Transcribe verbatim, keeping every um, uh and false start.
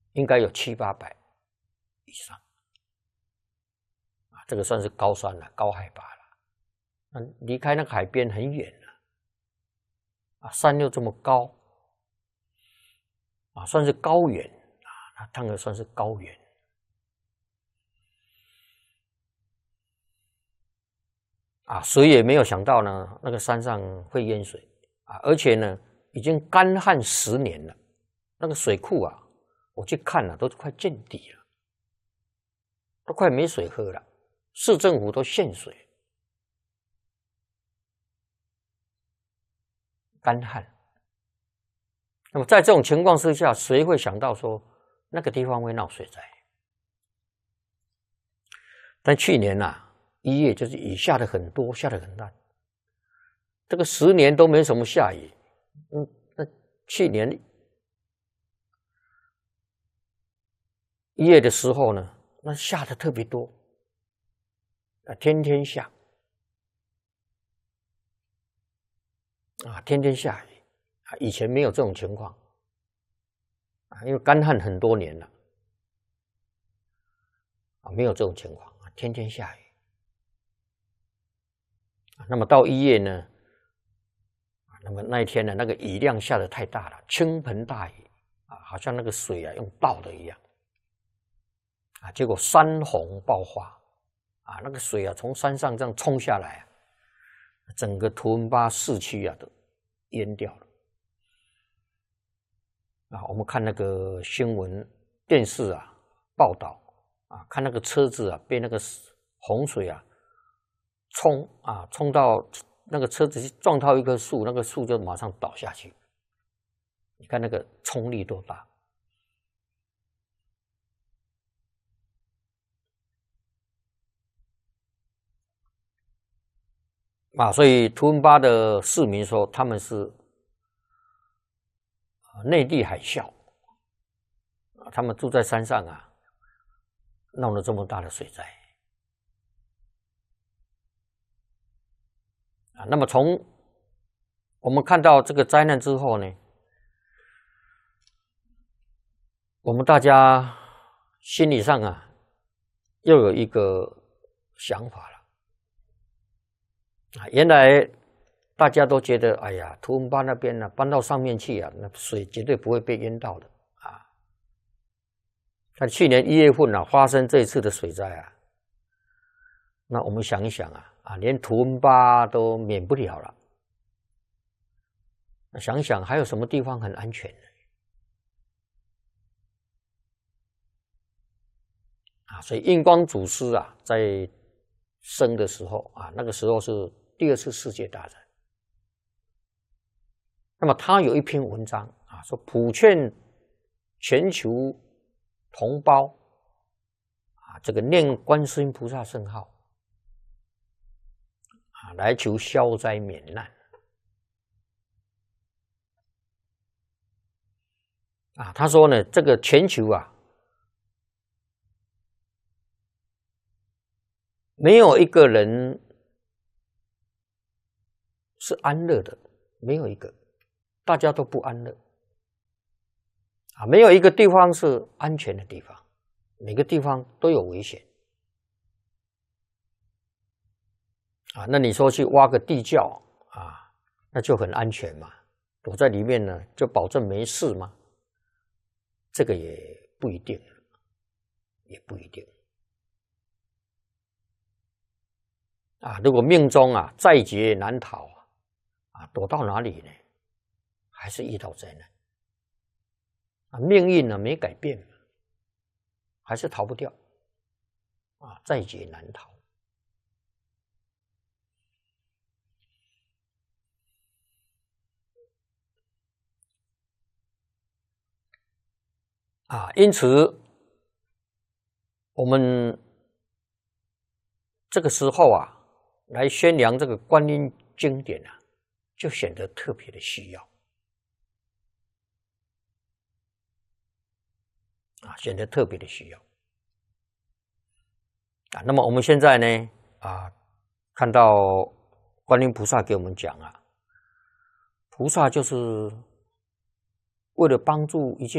应该有七八百以上啊，这个算是高山了，高海拔了。那离开那个海边很远了啊，山又这么高啊，算是高原啊，那当然算是高原。啊，谁也没有想到呢，那个山上会淹水啊，而且呢，已经干旱十年了，那个水库啊，我去看了，都快见底了，都快没水喝了，市政府都限水，干旱。那么在这种情况之下，谁会想到说那个地方会闹水灾？但去年呐、啊。一月就是雨下的很多，下的很大，这个十年都没什么下雨。嗯，那去年一月的时候呢，那下的特别多，啊，天天下，啊，天天下雨，啊，以前没有这种情况，啊，因为干旱很多年了，啊，没有这种情况，啊，天天下雨。那么到一月呢，那么那一天呢，那个雨量下得太大了，倾盆大雨啊，好像那个水啊用倒的一样啊，结果山洪爆发啊，那个水啊从山上这样冲下来，整个图文巴市区啊都淹掉了啊。我们看那个新闻电视啊报道啊，看那个车子啊被那个洪水啊。冲啊，冲到那个车子撞到一棵树，那个树就马上倒下去。你看那个冲力多大啊！所以图文巴的市民说他们是内地海啸，他们住在山上啊，闹了这么大的水灾。啊，那么从我们看到这个灾难之后呢，我们大家心理上啊，又有一个想法了啊。原来大家都觉得，哎呀，图文巴那边呢、啊，搬到上面去啊，那水绝对不会被淹到的啊。但去年一月份啊，发生这一次的水灾啊，那我们想一想啊，啊，连图文巴都免不了了。那想想还有什么地方很安全呢？啊，所以印光祖师啊，在生的时候啊，那个时候是第二次世界大战。那么他有一篇文章啊，说普劝全球同胞啊，这个念观世音菩萨圣号啊，来求消灾免难啊。他说呢，这个全球啊，没有一个人是安乐的，没有一个，大家都不安乐啊，没有一个地方是安全的地方，每个地方都有危险啊。那你说去挖个地窖啊，那就很安全嘛，躲在里面呢，就保证没事吗？这个也不一定，也不一定啊。如果命中啊在劫难逃啊，躲到哪里呢？还是遇到灾难啊？命运呢没改变，还是逃不掉啊，在劫难逃。啊，因此我们这个时候啊，来宣扬这个观音经典啊，就显得特别的需要啊，显得特别的需要啊。那么我们现在呢啊，看到观音菩萨给我们讲啊，菩萨就是为了帮助一切